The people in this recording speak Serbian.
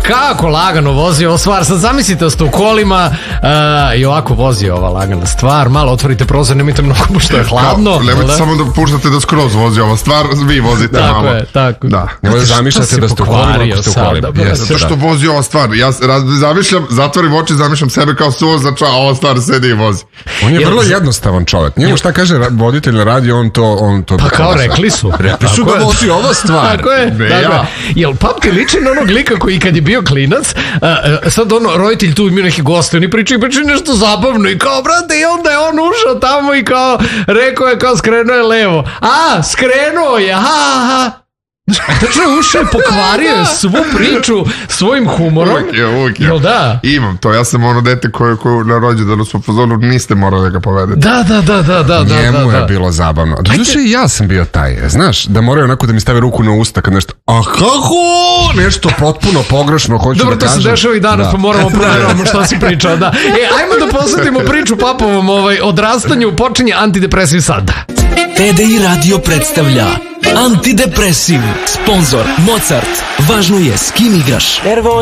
kako lagano vozi ova stvar. Sad zamislite da ste u kolima i ovako vozi ova lagana stvar. Malo otvorite prozor, nemojte mnogo što je hladno. Nemojte samo da puštate da skroz vozi ova stvar, vi vozite tako malo. Tako. Da. Nemojte zamišljate da ste u kolima. Zato što vozi ova stvar. Ja zamišljam, zatvorim oči, zamišljam sebe kao suvozača, a ova stvar sedi i vozi. On je vrlo jednostavan čovjek. Njemu šta kaže voditelj na radio, on to pa kao rekli su da vozi ova stvar. Tako je. Jel pamti liči na onog lika koji kad je bio klinac, sad roditelj tu imaju neki goste, oni pričaju nešto zabavno i kao, brate, i onda je on ušao tamo i kao, rekao je kao skrenuo je levo. Skrenuo je, Tačno ušao je, pokvario je svu priču svojim humorom. Uvijek je. Jel da? Imam to, ja sam ono dete koje na rođendanu smo pozorili, niste morali da ga povedete. Da. Njemu je bilo zabavno. Doduše i ja sam bio taj, znaš, da moraju onako da mi stave ruku na usta kad nešto, kako? Nešto potpuno pogrešno hoću da kažem. Dobro, to se dešava i danas, pa moramo provjeramo šta si pričao, da. Ajmo da posvetimo priču Papovom odrastanju, počinje Antidepresiv sad. TDI Radio predstavlja Antidepresiv. Sponzor Mozart. Važno je s kim igraš.